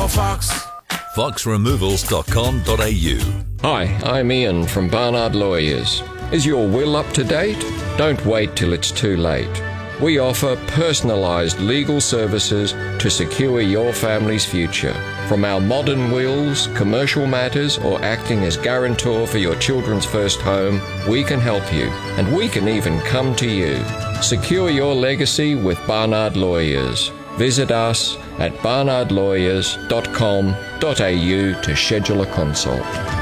Fox. foxremovals.com.au. Hi, I'm Ian from Barnard Lawyers. Is your will up to date? Don't wait till it's too late. We offer personalised legal services to secure your family's future. From our modern wills, commercial matters, or acting as guarantor for your children's first home, we can help you, and we can even come to you. Secure your legacy with Barnard Lawyers. Visit us at barnardlawyers.com.au to schedule a consult.